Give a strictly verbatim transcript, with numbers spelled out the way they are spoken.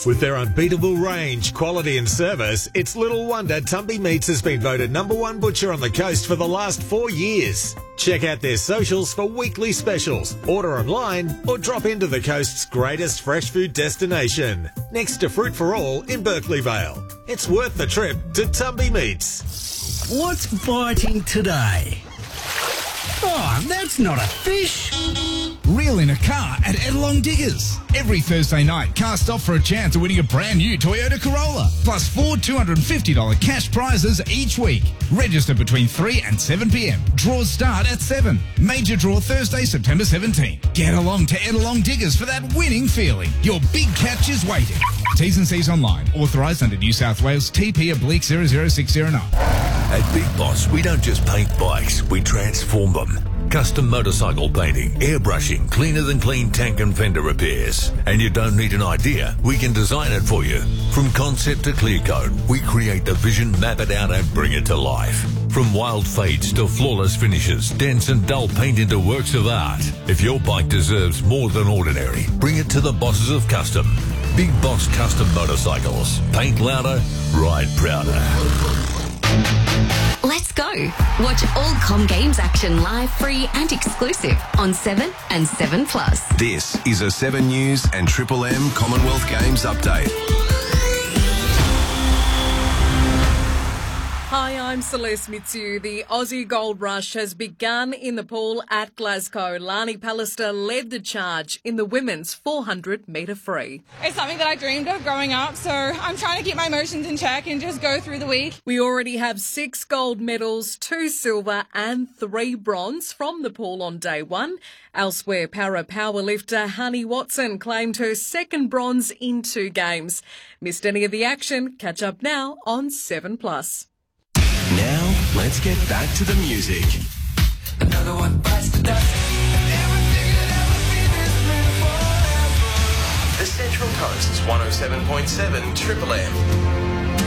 With their unbeatable range, quality and service, it's little wonder Tumby Meats has been voted number one butcher on the coast for the last four years. Check out their socials for weekly specials, order online or drop into the coast's greatest fresh food destination, next to Fruit for All in Berkeley Vale. It's worth the trip to Tumby Meats. What's biting today? Oh, that's not a fish. Reel in a car at Edelong Diggers. Every Thursday night, cars stop for a chance of winning a brand new Toyota Corolla. Plus four two hundred fifty dollars cash prizes each week. Register between three and seven p.m. Draws start at seven. Major draw Thursday, September seventeenth. Get along to Edelong Diggers for that winning feeling. Your big catch is waiting. T's and C's online. Authorised under New South Wales T P oblique zero zero six zero nine. At Big Boss, we don't just paint bikes, we transform them. Custom motorcycle painting, airbrushing, cleaner than clean tank and fender repairs. And you don't need an idea, we can design it for you. From concept to clear coat, we create the vision, map it out and bring it to life. From wild fades to flawless finishes, dense and dull paint into works of art. If your bike deserves more than ordinary, bring it to the bosses of Custom. Big Boss Custom Motorcycles. Paint louder, ride prouder. Let's go. Watch all Com Games action live, free and exclusive on seven and seven plus. This is a seven News and Triple M Commonwealth Games update. Hi, I'm Celeste Mitsu. The Aussie Gold Rush has begun in the pool at Glasgow. Lani Pallister led the charge in the women's four hundred metre free. It's something that I dreamed of growing up, so I'm trying to keep my emotions in check and just go through the week. We already have six gold medals, two silver and three bronze from the pool on day one. Elsewhere, para powerlifter Honey Watson claimed her second bronze in two games. Missed any of the action? Catch up now on seven plus. Now, let's get back to the music. Another one bites the dust. The Central Coast's one oh seven point seven Triple M.